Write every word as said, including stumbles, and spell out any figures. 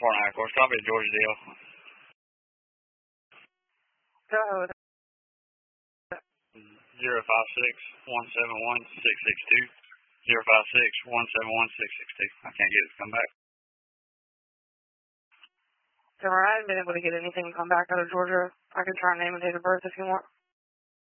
Fort High Course, copy Georgia Dale. Go ahead with Zero five six one seven one six six two. Zero five six one seven one six six two. I can't get it to come back. So I haven't been able to get anything to come back out of Georgia. I can try name and date of birth if you want.